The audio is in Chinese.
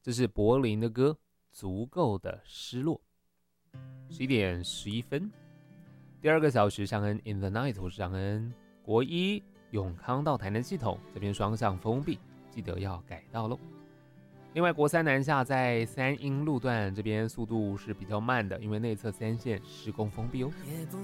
这是柏林的歌，足够的失落。11点11分，第2个小时尚恩 In the Night， 我是尚恩。国一永康到台南系统这边双向封闭，记得要改道喽。另外国3南下在3英路段这边速度是比较慢的，因为内侧3线施工封闭哦。